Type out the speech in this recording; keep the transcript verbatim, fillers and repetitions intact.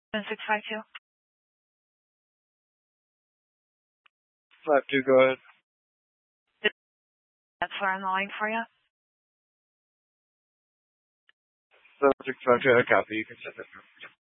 seven six five two. five two, go ahead. That's where I'm calling for you. seven six five two, I copy. You can send it.